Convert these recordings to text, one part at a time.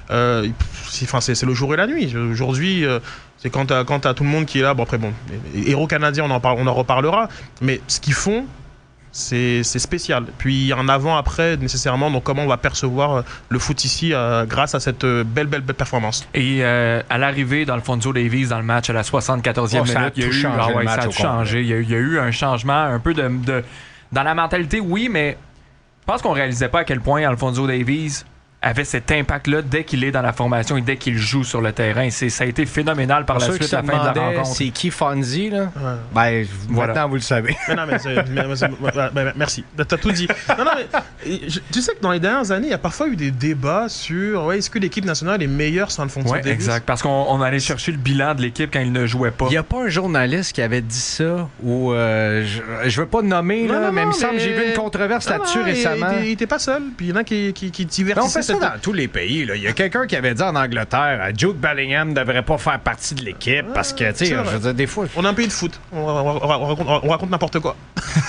c'est le jour et la nuit. Aujourd'hui, c'est quand t'as tout le monde qui est là. Bon, après, héros canadiens, on en reparlera. Mais ce qu'ils font, c'est spécial. Puis il y a un avant-après nécessairement, donc comment on va percevoir le foot ici grâce à cette belle performance. Et à l'arrivée d'Alphonso Davies dans le match à la 74e minute, ça a tout changé. Il y a eu un changement un peu dans la mentalité, oui, mais je pense qu'on réalisait pas à quel point Alphonso Davies avait cet impact-là dès qu'il est dans la formation et dès qu'il joue sur le terrain. Ça a été phénoménal par la suite à la fin de la rencontre. C'est qui Fonzie, là? Ouais. Voilà. Maintenant, vous le savez. Merci. T'as tout dit. Tu sais que dans les dernières années, il y a parfois eu des débats sur est-ce que l'équipe nationale est meilleure sans Alphonso Davies? Exact. Parce qu'on allait chercher le bilan de l'équipe quand il ne jouait pas. Il n'y a pas un journaliste qui avait dit ça ou je veux pas le nommer, mais il me semble que j'ai vu une controverse là-dessus récemment. Il était pas seul. Puis il y en a qui divertissaient. Dans tous les pays, il y a quelqu'un qui avait dit en Angleterre Jude Bellingham ne devrait pas faire partie de l'équipe parce que, tu sais, je veux dire, des fois... On a un pays de foot. On raconte n'importe quoi.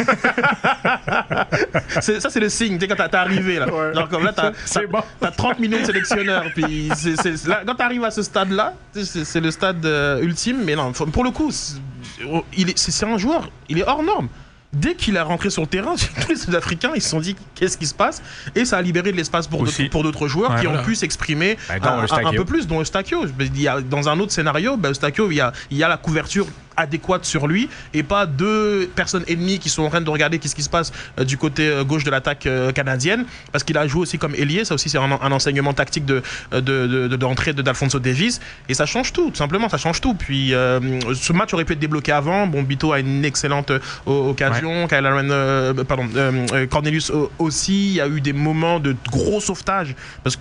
Ça, c'est le signe, quand t'es arrivé. Là. Ouais. Genre, comme là, t'as 30 millions de sélectionneurs. Puis là, quand t'arrives à ce stade-là, c'est le stade ultime. Mais non, pour le coup, c'est un joueur, il est hors norme. Dès qu'il est rentré sur le terrain, tous les Sud-Africains ils se sont dit qu'est-ce qui se passe, et ça a libéré de l'espace pour d'autres joueurs qui ont pu s'exprimer un peu plus, dont Eustáquio. Dans un autre scénario, Eustáquio, il y a la couverture adéquate sur lui et pas deux personnes ennemies qui sont en train de regarder qu'est-ce qui se passe du côté gauche de l'attaque canadienne, parce qu'il a joué aussi comme ailier. Ça aussi c'est un enseignement tactique d'entrée d'Alphonso Davies, et ça change tout simplement, ça change tout. Puis ce match aurait pu être débloqué avant. Bito a une excellente occasion, Cornelius aussi. Il y a eu des moments de gros sauvetage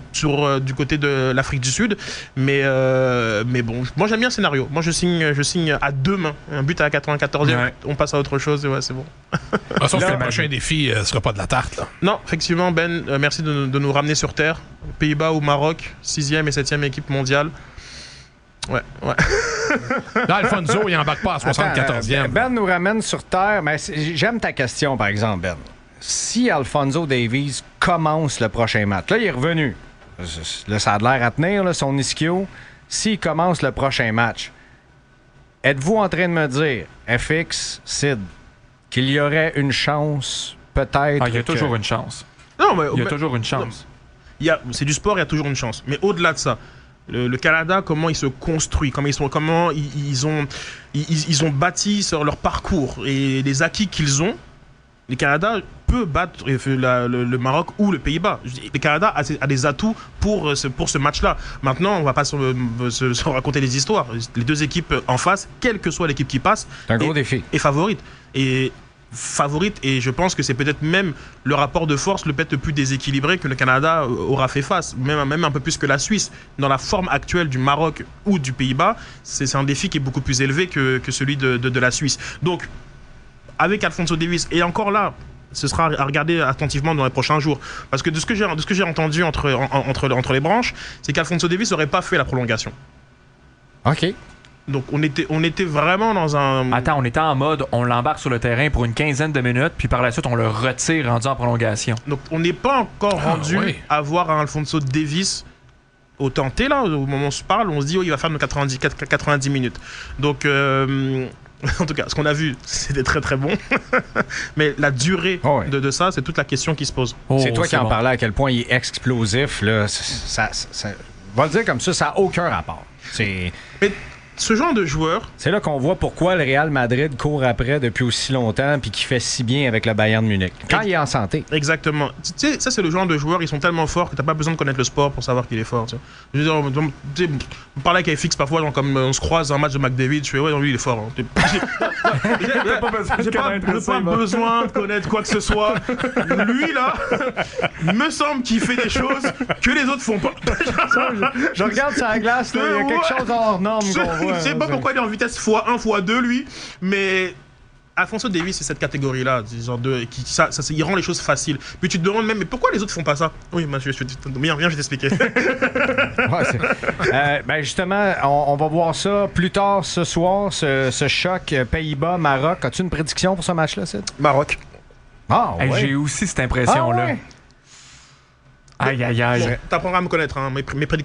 du côté de l'Afrique du Sud, mais bon, moi j'aime bien le scénario. Moi je signe à 2 mains. Un but à la 94e, on passe à autre chose, et c'est bon. Sauf que le prochain défi ne sera pas de la tarte. Là. Non, effectivement, merci de nous ramener sur terre. Pays-Bas ou Maroc, 6e et 7e équipe mondiale. Ouais. Là, Alphonso, il n'embarque pas à 74e. Ben nous ramène sur terre, mais j'aime ta question, par exemple, Ben. Si Alphonso Davies commence le prochain match, là, il est revenu. Là, ça a l'air à tenir, là, son ischio. S'il commence le prochain match, êtes-vous en train de me dire, FX, Sid, qu'il y aurait une chance, peut-être... il y a toujours une chance. Non, mais il y a toujours une chance. C'est du sport, il y a toujours une chance. Mais au-delà de ça, le Canada, comment il se construit, comment ils ont bâti sur leur parcours et les acquis qu'ils ont, le Canada peut battre le Maroc ou le Pays-Bas. Le Canada a des atouts pour ce match-là. Maintenant, on ne va pas se raconter des histoires. Les deux équipes en face, quelle que soit l'équipe qui passe, c'est un gros défi. Est favorite. Et je pense que c'est peut-être même le rapport de force peut-être le plus déséquilibré que le Canada aura fait face, même un peu plus que la Suisse. Dans la forme actuelle du Maroc ou du Pays-Bas, c'est un défi qui est beaucoup plus élevé que celui de la Suisse. Donc, avec Alphonso Davies, et encore là, ce sera à regarder attentivement dans les prochains jours. Parce que de ce que j'ai entendu entre les branches, c'est qu'Alphonso Davies n'aurait pas fait la prolongation. OK. Donc on était vraiment dans un... Attends, on était en mode, on l'embarque sur le terrain pour une quinzaine de minutes, puis par la suite, on le retire rendu en prolongation. Donc on n'est pas encore rendu à voir un Alphonso Davies au tenté, là, au moment où on se parle, on se dit, il va faire nos 90 minutes. Donc... en tout cas, ce qu'on a vu, c'était très très bon. Mais la durée de ça, c'est toute la question qui se pose. C'est toi qui en parlais à quel point il est explosif. Là. On va le dire comme ça n'a aucun rapport. Mais ce genre de joueur... C'est là qu'on voit pourquoi le Real Madrid court après depuis aussi longtemps puis qui fait si bien avec le Bayern de Munich. Quand il est en santé. Exactement. Tu sais, ça, c'est le genre de joueurs, ils sont tellement forts que tu n'as pas besoin de connaître le sport pour savoir qu'il est fort. Tu sais. Je veux dire, on parlait avec FX parfois, genre, comme on se croise dans un match de McDavid, je fais, lui, il est fort. Hein. J'ai pas besoin de connaître quoi que ce soit. Lui, là, il me semble qu'il fait des choses que les autres font pas. Je regarde sur la glace, il y a quelque chose hors norme qu'on voit. Je sais pas pourquoi il est en vitesse x1, x2, lui, mais Alphonso Davies, c'est cette catégorie-là, il rend les choses faciles. Puis tu te demandes même, mais pourquoi les autres font pas ça? Oui, viens, je vais t'expliquer. Justement, on va voir ça plus tard ce soir, ce choc Pays-Bas-Maroc. As-tu une prédiction pour ce match-là, Sid? Maroc. J'ai aussi cette impression-là. Aïe. Bon, t'apprendras à me connaître, hein. Mes prédictions